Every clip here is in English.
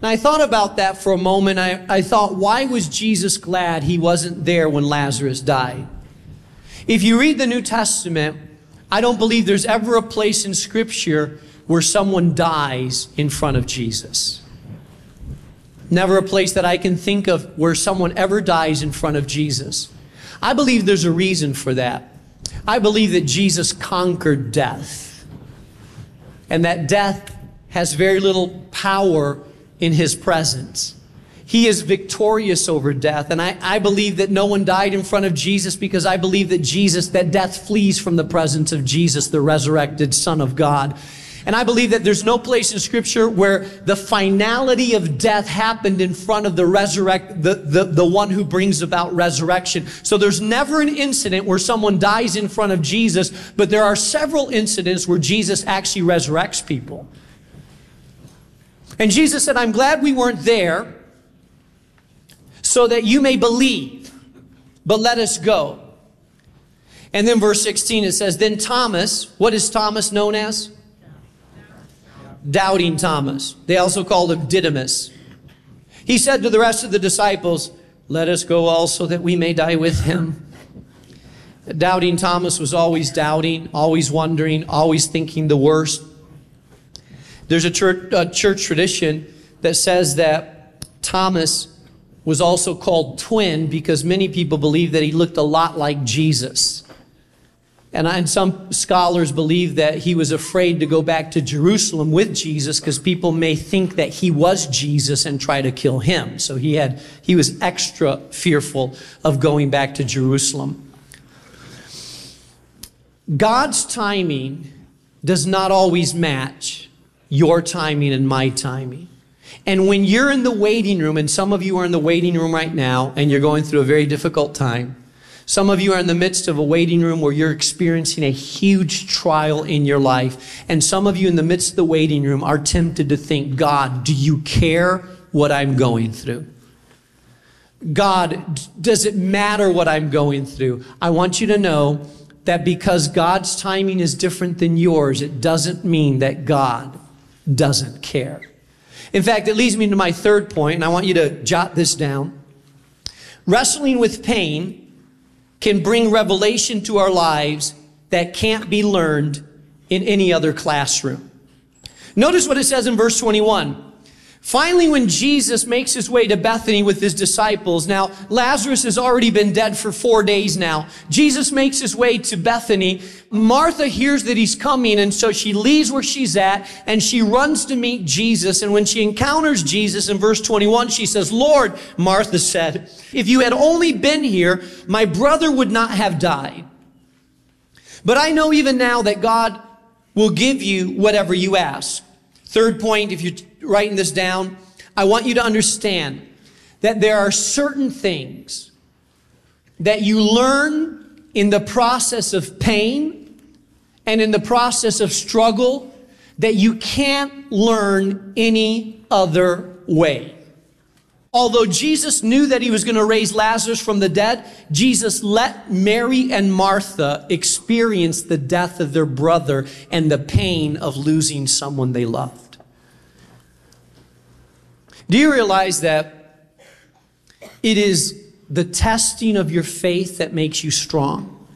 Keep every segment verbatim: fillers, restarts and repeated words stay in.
And I thought about that for a moment. I, I thought, why was Jesus glad he wasn't there when Lazarus died? If you read the New Testament, I don't believe there's ever a place in Scripture where someone dies in front of Jesus. Never a place that I can think of where someone ever dies in front of Jesus. I believe there's a reason for that. I believe that Jesus conquered death. And that death has very little power in his presence. He is victorious over death. And I, I believe that no one died in front of Jesus because I believe that Jesus, that death flees from the presence of Jesus, the resurrected Son of God. And I believe that there's no place in Scripture where the finality of death happened in front of the resurrect, the, the, the one who brings about resurrection. So there's never an incident where someone dies in front of Jesus, but there are several incidents where Jesus actually resurrects people. And Jesus said, I'm glad we weren't there so that you may believe, but let us go. And then verse sixteen, it says, then Thomas, what is Thomas known as? Doubting Thomas. They also called him Didymus. He said to the rest of the disciples, let us go also that we may die with him. Doubting Thomas was always doubting, always wondering, always thinking the worst. There's a church, a church tradition that says that Thomas was also called twin because many people believe that he looked a lot like Jesus. And, and some scholars believe that he was afraid to go back to Jerusalem with Jesus because people may think that he was Jesus and try to kill him. So he had he was extra fearful of going back to Jerusalem. God's timing does not always match your timing and my timing. And when you're in the waiting room, and some of you are in the waiting room right now, and you're going through a very difficult time. Some of you are in the midst of a waiting room where you're experiencing a huge trial in your life. And some of you in the midst of the waiting room are tempted to think, God, do you care what I'm going through? God, does it matter what I'm going through? I want you to know that because God's timing is different than yours, it doesn't mean that God doesn't care. In fact, it leads me to my third point, and I want you to jot this down. Wrestling with pain can bring revelation to our lives that can't be learned in any other classroom. Notice what it says in verse twenty-one. Finally, when Jesus makes his way to Bethany with his disciples, now Lazarus has already been dead for four days now. Jesus makes his way to Bethany. Martha hears that he's coming, and so she leaves where she's at, and she runs to meet Jesus. And when she encounters Jesus in verse twenty-one, she says, Lord, Martha said, if you had only been here, my brother would not have died. But I know even now that God will give you whatever you ask. Third point, if you're writing this down, I want you to understand that there are certain things that you learn in the process of pain and in the process of struggle that you can't learn any other way. Although Jesus knew that he was going to raise Lazarus from the dead, Jesus let Mary and Martha experience the death of their brother and the pain of losing someone they loved. Do you realize that it is the testing of your faith that makes you strong?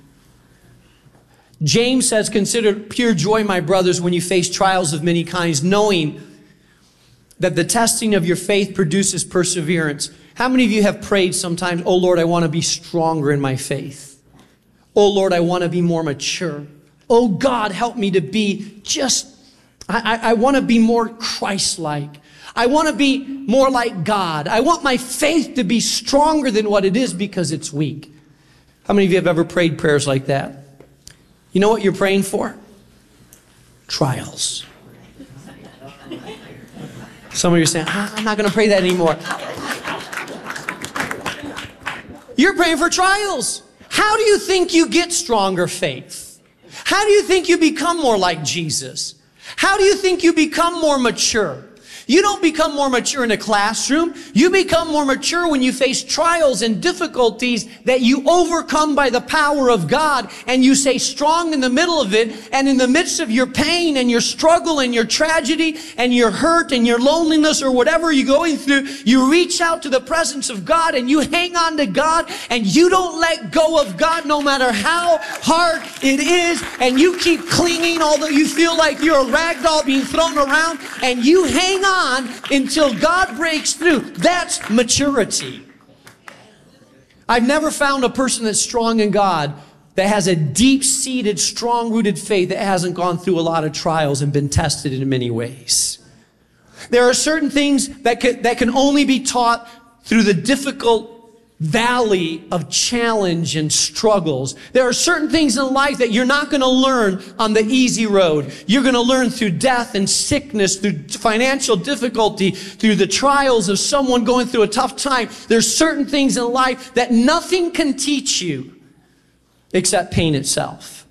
James says, consider pure joy, my brothers, when you face trials of many kinds, knowing that the testing of your faith produces perseverance. How many of you have prayed sometimes, oh Lord, I want to be stronger in my faith. Oh Lord, I want to be more mature. Oh God, help me to be just, I, I, I want to be more Christ-like. I want to be more like God. I want my faith to be stronger than what it is because it's weak. How many of you have ever prayed prayers like that? You know what you're praying for? Trials. Some of you are saying, ah, I'm not going to pray that anymore. You're praying for trials. How do you think you get stronger faith? How do you think you become more like Jesus? How do you think you become more mature? You don't become more mature in a classroom. You become more mature when you face trials and difficulties that you overcome by the power of God, and you stay strong in the middle of it. And in the midst of your pain and your struggle and your tragedy and your hurt and your loneliness or whatever you're going through, you reach out to the presence of God and you hang on to God, and you don't let go of God no matter how hard it is, and you keep clinging although you feel like you're a rag doll being thrown around, and you hang on until God breaks through. That's maturity. I've never found a person that's strong in God that has a deep-seated, strong-rooted faith that hasn't gone through a lot of trials and been tested in many ways. There are certain things that can, that can only be taught through the difficult valley of challenge and struggles. There are certain things in life that you're not going to learn on the easy road. You're going to learn through death and sickness, through financial difficulty, through the trials of someone going through a tough time. There's certain things in life that nothing can teach you except pain itself.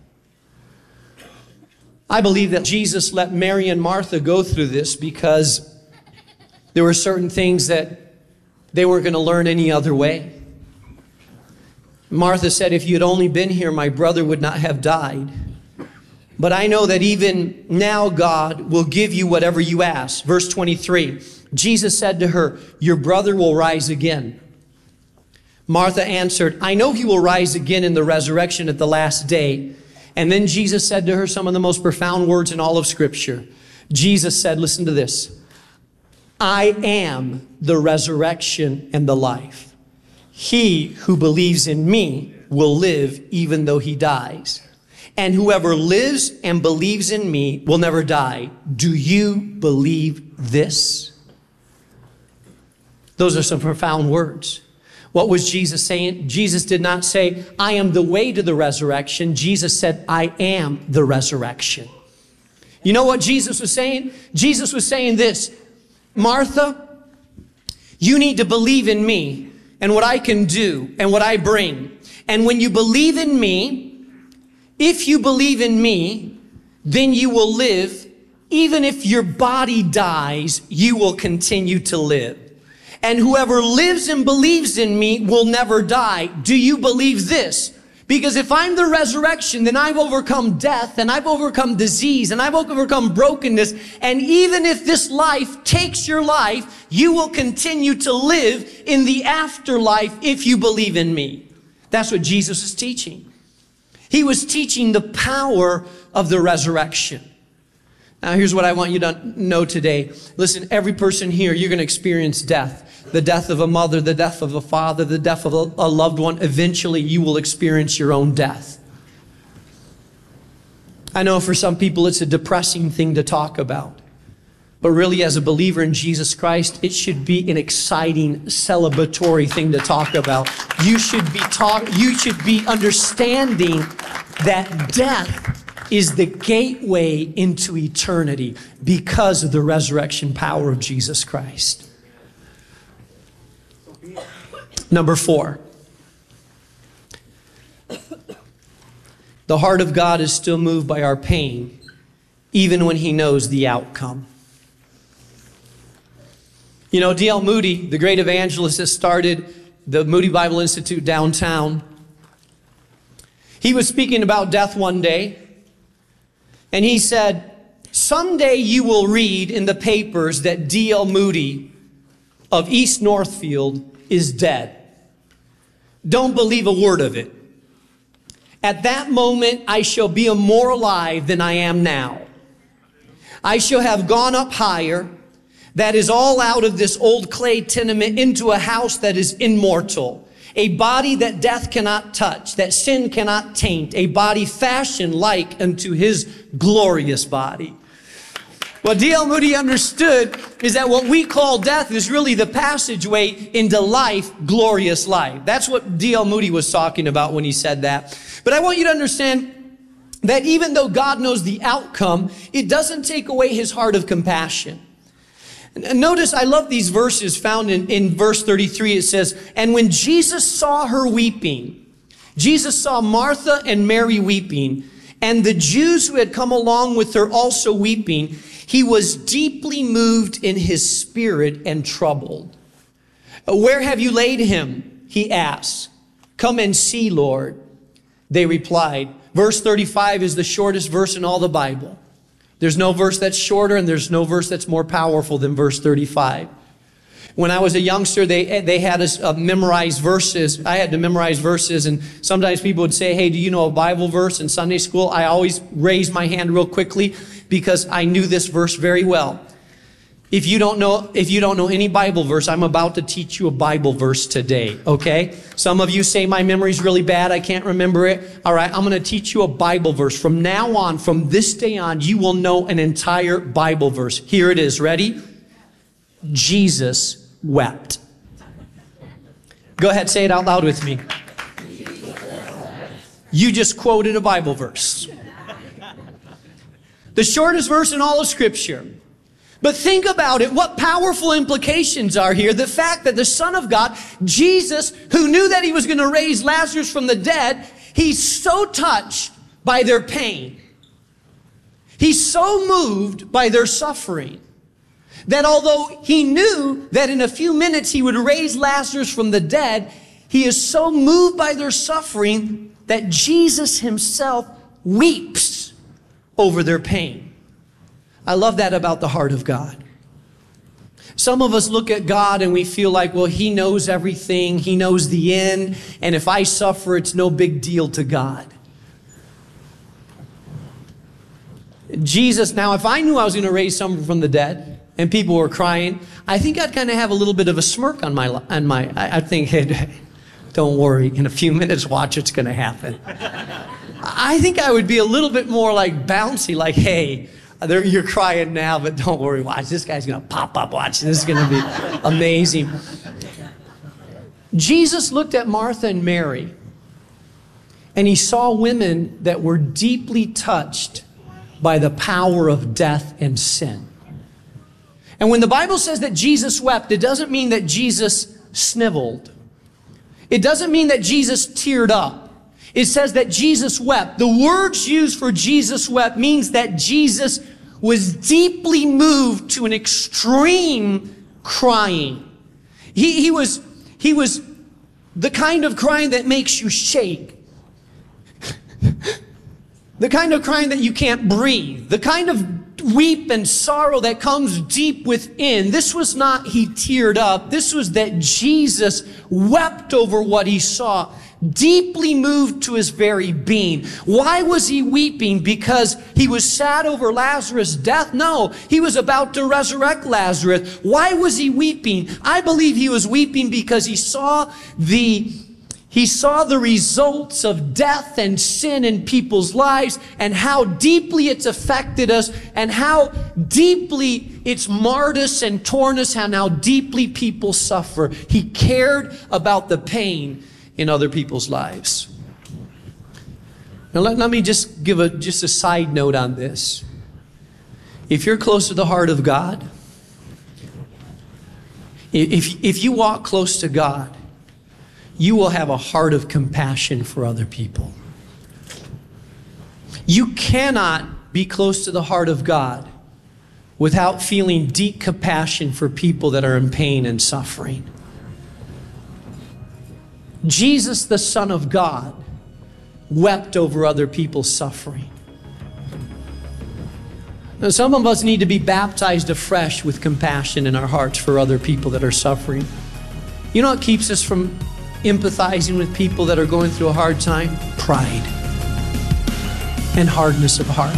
I believe that Jesus let Mary and Martha go through this because there were certain things that they weren't going to learn any other way. Martha said, if you had only been here, my brother would not have died. But I know that even now God will give you whatever you ask. Verse twenty-three, Jesus said to her, your brother will rise again. Martha answered, I know he will rise again in the resurrection at the last day. And then Jesus said to her some of the most profound words in all of Scripture. Jesus said, listen to this, I am the resurrection and the life. He who believes in me will live even though he dies. And whoever lives and believes in me will never die. Do you believe this? Those are some profound words. What was Jesus saying? Jesus did not say, I am the way to the resurrection. Jesus said, I am the resurrection. You know what Jesus was saying? Jesus was saying this, Martha, you need to believe in me and what I can do and what I bring. And when you believe in me, if you believe in me, then you will live. Even if your body dies, you will continue to live. And whoever lives and believes in me will never die. Do you believe this? Because if I'm the resurrection, then I've overcome death, and I've overcome disease, and I've overcome brokenness. And even if this life takes your life, you will continue to live in the afterlife if you believe in me. That's what Jesus is teaching. He was teaching the power of the resurrection. Now, here's what I want you to know today. Listen, every person here, you're going to experience death. The death of a mother, the death of a father, the death of a, a loved one. Eventually, you will experience your own death. I know for some people, it's a depressing thing to talk about. But really, as a believer in Jesus Christ, it should be an exciting, celebratory thing to talk about. You should be talk, you should be understanding that death is the gateway into eternity because of the resurrection power of Jesus Christ. Number four, the heart of God is still moved by our pain, even when he knows the outcome. You know, D L Moody, the great evangelist that started the Moody Bible Institute downtown, he was speaking about death one day, and he said, someday you will read in the papers that D L Moody of East Northfield is dead. Don't believe a word of it. At that moment, I shall be more alive than I am now. I shall have gone up higher. That is all out of this old clay tenement into a house that is immortal. A body that death cannot touch, that sin cannot taint. A body fashioned like unto his glorious body. What D L Moody understood is that what we call death is really the passageway into life, glorious life. That's what D L Moody was talking about when he said that. But I want you to understand that even though God knows the outcome, it doesn't take away his heart of compassion. And notice, I love these verses found in, in verse thirty-three. It says, and when Jesus saw her weeping, Jesus saw Martha and Mary weeping, and the Jews who had come along with her also weeping, He was deeply moved in his spirit and troubled. Where have you laid him? He asked. Come and see, Lord. They replied. Verse thirty-five is the shortest verse in all the Bible. There's no verse that's shorter and there's no verse that's more powerful than verse thirty-five. When I was a youngster, they, they had us uh, memorize verses. I had to memorize verses, and sometimes people would say, hey, do you know a Bible verse in Sunday school? I always raised my hand real quickly because I knew this verse very well. If you don't know, if you don't know any Bible verse, I'm about to teach you a Bible verse today, okay? Some of you say my memory's really bad, I can't remember it. All right, I'm going to teach you a Bible verse. From now on, from this day on, you will know an entire Bible verse. Here it is. Ready? Jesus wept. Go ahead, say it out loud with me. You just quoted a Bible verse. The shortest verse in all of Scripture. But think about it, what powerful implications are here. The fact that the Son of God, Jesus, who knew that he was going to raise Lazarus from the dead, he's so touched by their pain. He's so moved by their suffering that although he knew that in a few minutes he would raise Lazarus from the dead, he is so moved by their suffering that Jesus himself weeps over their pain. I love that about the heart of God. Some of us look at God and we feel like, well, he knows everything. He knows the end. And if I suffer, it's no big deal to God. Jesus, now, if I knew I was going to raise someone from the dead and people were crying, I think I'd kind of have a little bit of a smirk on my, on my, I think, hey, don't worry, in a few minutes, watch, it's going to happen. I think I would be a little bit more like bouncy, like, hey, you're crying now, but don't worry, watch, this guy's going to pop up, watch, this is going to be amazing. Jesus looked at Martha and Mary, and he saw women that were deeply touched by the power of death and sin. And when the Bible says that Jesus wept, it doesn't mean that Jesus sniveled. It doesn't mean that Jesus teared up. It says that Jesus wept. The words used for Jesus wept means that Jesus was deeply moved to an extreme crying. He, he was, he was the kind of crying that makes you shake. The kind of crying that you can't breathe. The kind of weep and sorrow that comes deep within. This was not he teared up. This was that Jesus wept over what he saw, deeply moved to his very being. Why was he weeping? Because he was sad over Lazarus' death? No, he was about to resurrect Lazarus. Why was he weeping? I believe he was weeping because he saw the He saw the results of death and sin in people's lives and how deeply it's affected us and how deeply it's marred us and torn us and how deeply people suffer. He cared about the pain in other people's lives. Now let, let me just give a, just a side note on this. If you're close to the heart of God, if, if you walk close to God, you will have a heart of compassion for other people. You cannot be close to the heart of God without feeling deep compassion for people that are in pain and suffering. Jesus, the Son of God, wept over other people's suffering. Now, some of us need to be baptized afresh with compassion in our hearts for other people that are suffering. You know what keeps us from empathizing with people that are going through a hard time? Pride and hardness of heart.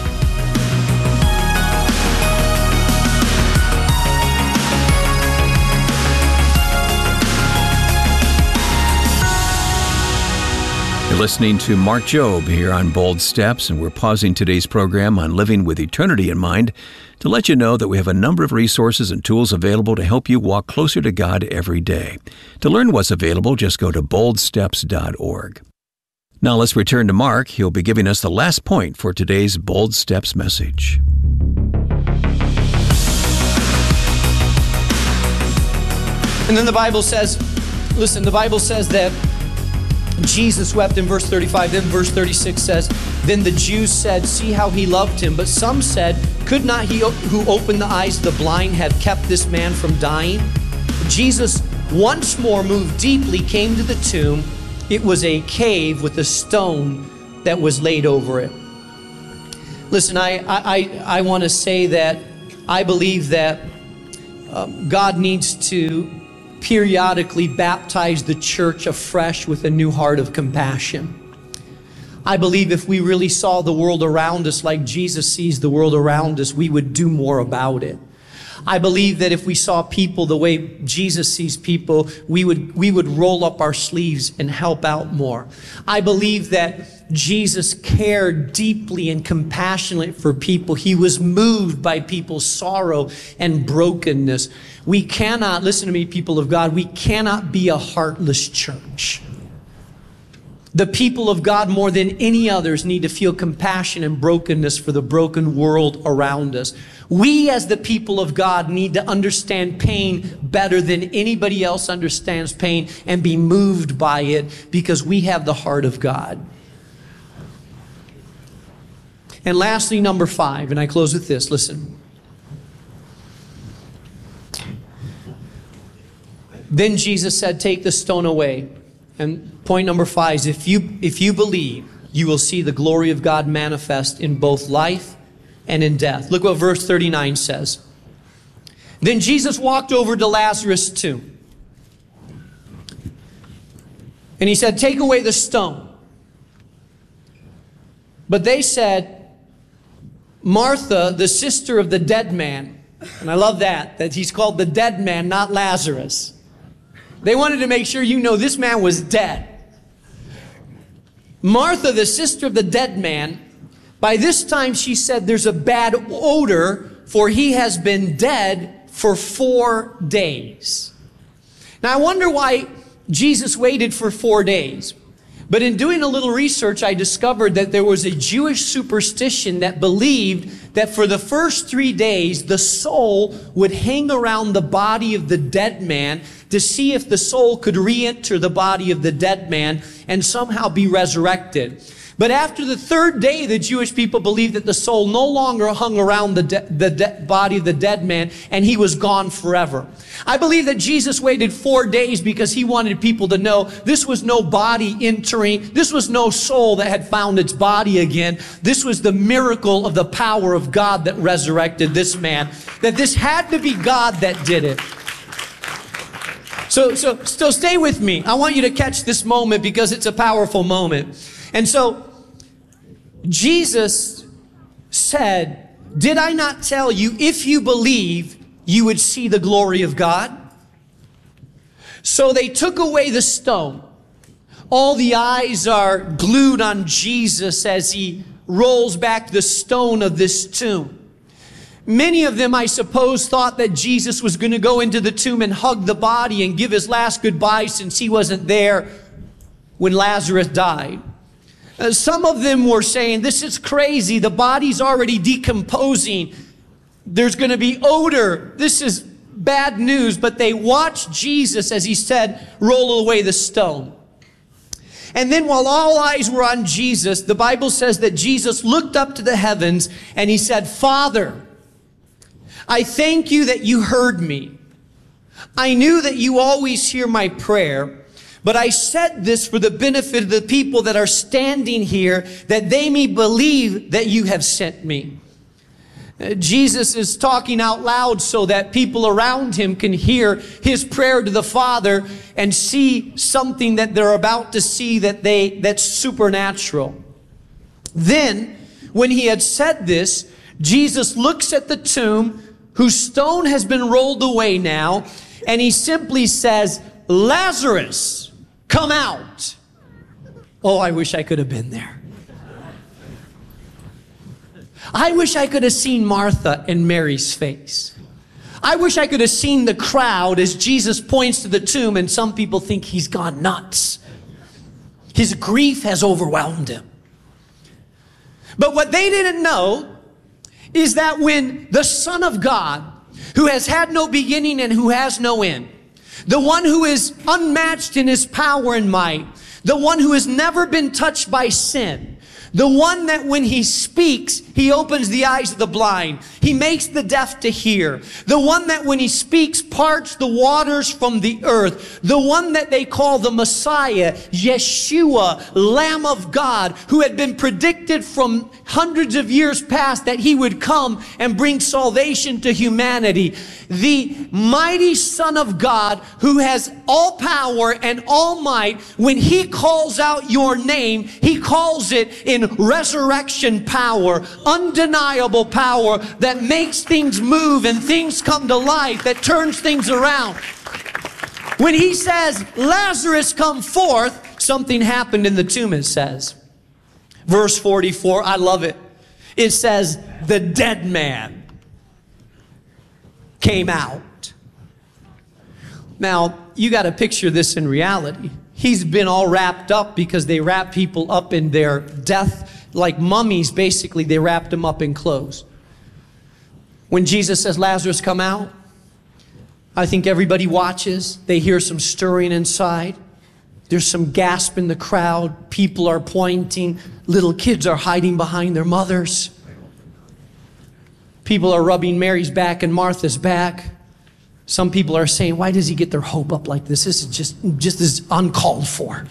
You're listening to Mark Jobe here on Bold Steps, and we're pausing today's program on living with eternity in mind to let you know that we have a number of resources and tools available to help you walk closer to God every day. To learn what's available, just go to bold steps dot org. Now let's return to Mark. He'll be giving us the last point for today's Bold Steps message. And then the Bible says, listen, the Bible says that Jesus wept in verse thirty-five. Then verse thirty-six says, then the Jews said, see how he loved him. But some said, could not he who opened the eyes of the blind have kept this man from dying? Jesus once more moved deeply, came to the tomb. It was a cave with a stone that was laid over it. Listen, I, I, I want to say that I believe that um, God needs to periodically baptize the church afresh with a new heart of compassion. I believe if we really saw the world around us like Jesus sees the world around us, we would do more about it. I believe that if we saw people the way Jesus sees people, we would, we would roll up our sleeves and help out more. I believe that Jesus cared deeply and compassionately for people. He was moved by people's sorrow and brokenness. We cannot, listen to me, people of God, we cannot be a heartless church. The people of God, more than any others, need to feel compassion and brokenness for the broken world around us. We, as the people of God, need to understand pain better than anybody else understands pain and be moved by it because we have the heart of God. And lastly, number five, and I close with this, listen. Then Jesus said, take the stone away. And point number five is if you, if you believe, you will see the glory of God manifest in both life and in death. Look what verse thirty-nine says. Then Jesus walked over to Lazarus' tomb. And he said, take away the stone. But they said, Martha, the sister of the dead man. And I love that, that he's called the dead man, not Lazarus. They wanted to make sure you know this man was dead. Martha, the sister of the dead man, by this time she said there's a bad odor, for he has been dead for four days. Now I wonder why Jesus waited for four days. But in doing a little research, I discovered that there was a Jewish superstition that believed that for the first three days, the soul would hang around the body of the dead man to see if the soul could re-enter the body of the dead man and somehow be resurrected. But after the third day, the Jewish people believed that the soul no longer hung around the, de the de body of the dead man, and he was gone forever. I believe that Jesus waited four days because he wanted people to know this was no body entering, this was no soul that had found its body again. This was the miracle of the power of God that resurrected this man, that this had to be God that did it. So, so, so stay with me. I want you to catch this moment because it's a powerful moment. And so, Jesus said, did I not tell you, if you believe, you would see the glory of God? So they took away the stone. All the eyes are glued on Jesus as he rolls back the stone of this tomb. Many of them, I suppose, thought that Jesus was going to go into the tomb and hug the body and give his last goodbye since he wasn't there when Lazarus died. Uh, some of them were saying, this is crazy. The body's already decomposing. There's going to be odor. This is bad news. But they watched Jesus, as he said, roll away the stone. And then while all eyes were on Jesus, the Bible says that Jesus looked up to the heavens and he said, Father, I thank you that you heard me. I knew that you always hear my prayer. But I said this for the benefit of the people that are standing here, that they may believe that you have sent me. Uh, Jesus is talking out loud so that people around him can hear his prayer to the Father and see something that they're about to see that they, that's supernatural. Then, when he had said this, Jesus looks at the tomb, whose stone has been rolled away now, and he simply says, Lazarus, come out. Oh, I wish I could have been there. I wish I could have seen Martha and Mary's face. I wish I could have seen the crowd as Jesus points to the tomb, and some people think he's gone nuts. His grief has overwhelmed him. But what they didn't know is that when the Son of God, who has had no beginning and who has no end, the one who is unmatched in his power and might, the one who has never been touched by sin, the one that when he speaks, he opens the eyes of the blind. He makes the deaf to hear. The one that when he speaks, parts the waters from the earth. The one that they call the Messiah, Yeshua, Lamb of God, who had been predicted from hundreds of years past that he would come and bring salvation to humanity. The mighty Son of God who has all power and all might. When he calls out your name, he calls it in resurrection power, undeniable power that makes things move and things come to life, that turns things around. When he says, Lazarus, come forth, something happened in the tomb, it says. Verse forty-four, I love it. It says, the dead man came out. Now, you got to picture this in reality. He's been all wrapped up because they wrap people up in their death, like mummies, basically. They wrapped them up in clothes. When Jesus says, Lazarus, come out, I think everybody watches. They hear some stirring inside. There's some gasp in the crowd. People are pointing. Little kids are hiding behind their mothers. People are rubbing Mary's back and Martha's back. Some people are saying, why does he get their hope up like this? This is just, just is uncalled for.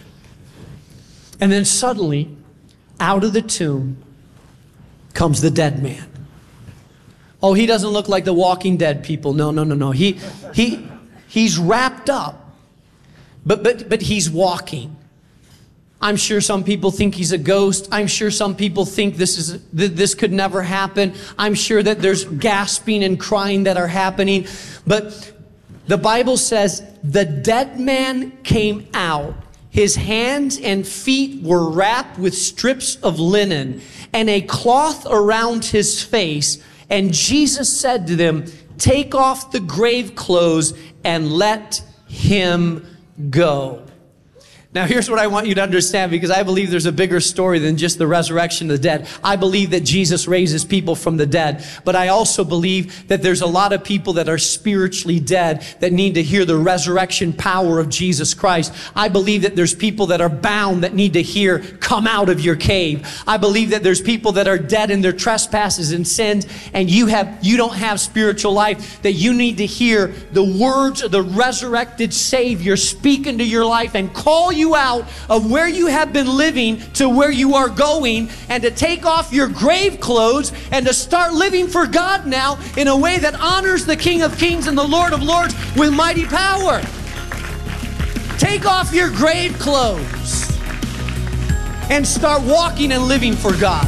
And then suddenly, out of the tomb comes the dead man. Oh, he doesn't look like the Walking Dead people. No, no, no, no. He, he, he's wrapped up, but, but, but he's walking. I'm sure some people think he's a ghost. I'm sure some people think this is this could never happen. I'm sure that there's gasping and crying that are happening. But the Bible says the dead man came out. His hands and feet were wrapped with strips of linen and a cloth around his face. And Jesus said to them, take off the grave clothes and let him go. Now, here's what I want you to understand, because I believe there's a bigger story than just the resurrection of the dead. I believe that Jesus raises people from the dead, but I also believe that there's a lot of people that are spiritually dead that need to hear the resurrection power of Jesus Christ. I believe that there's people that are bound that need to hear, come out of your cave. I believe that there's people that are dead in their trespasses and sins, and you have you don't have spiritual life, that you need to hear the words of the resurrected Savior speak into your life and call you out of where you have been living to where you are going, and to take off your grave clothes and to start living for God now in a way that honors the King of Kings and the Lord of Lords with mighty power. Take off your grave clothes and start walking and living for God.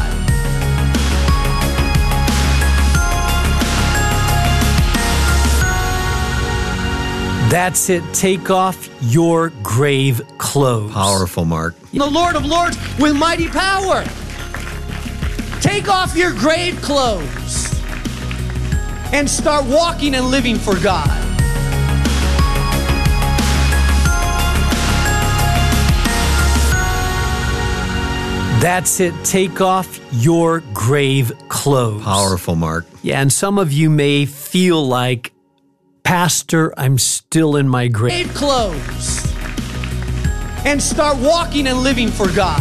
That's it. Take off your grave clothes. Powerful, Mark. The Lord of Lords with mighty power. Take off your grave clothes and start walking and living for God. That's it. Take off your grave clothes. Powerful, Mark. Yeah, and some of you may feel like, Pastor, I'm still in my grave clothes, and start walking and living for God.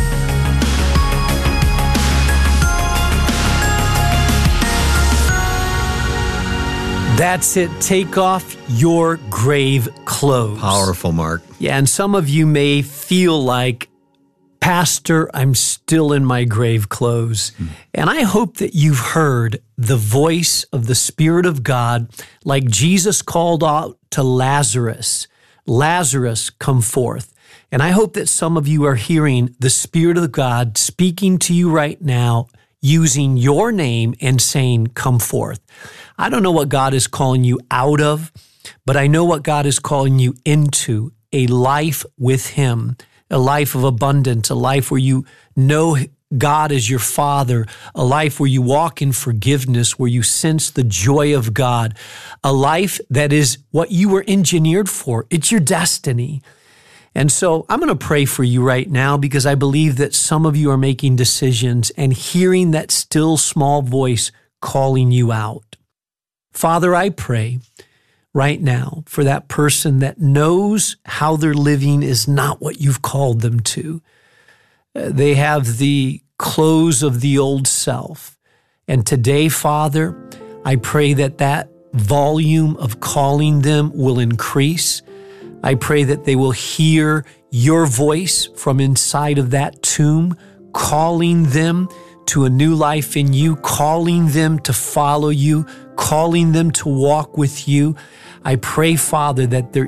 That's it. Take off your grave clothes. Powerful, Mark. Yeah, and some of you may feel like, Pastor, I'm still in my grave clothes. Mm. And I hope that you've heard the voice of the Spirit of God, like Jesus called out to Lazarus, Lazarus, come forth. And I hope that some of you are hearing the Spirit of God speaking to you right now, using your name and saying, come forth. I don't know what God is calling you out of, but I know what God is calling you into, a life with Him. A life of abundance, a life where you know God as your Father, a life where you walk in forgiveness, where you sense the joy of God, a life that is what you were engineered for. It's your destiny. And so I'm going to pray for you right now, because I believe that some of you are making decisions and hearing that still small voice calling you out. Father, I pray right now for that person that knows how they're living is not what you've called them to. Uh, they have the clothes of the old self. And today, Father, I pray that that volume of calling them will increase. I pray that they will hear your voice from inside of that tomb, calling them to a new life in you, calling them to follow you, calling them to walk with you. I pray, Father, that their